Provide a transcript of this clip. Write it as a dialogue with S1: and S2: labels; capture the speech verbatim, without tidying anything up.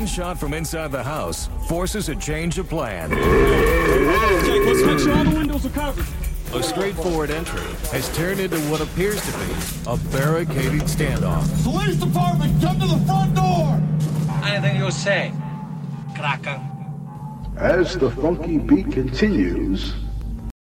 S1: gunshot from inside the house forces a change of plan.
S2: Jake, let's make sure all the windows are covered.
S1: A straightforward entry has turned into what appears to be a barricaded standoff.
S3: Police department, come to the front door!
S4: Anything you say, Kraken.
S5: As the funky beat continues,